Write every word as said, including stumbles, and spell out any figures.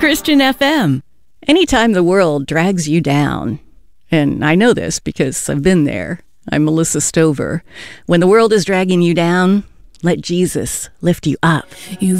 Christian F M. Anytime the world drags you down, and I know this because I've been there. I'm Melissa Stover. When the world is dragging you down, let Jesus lift you up. You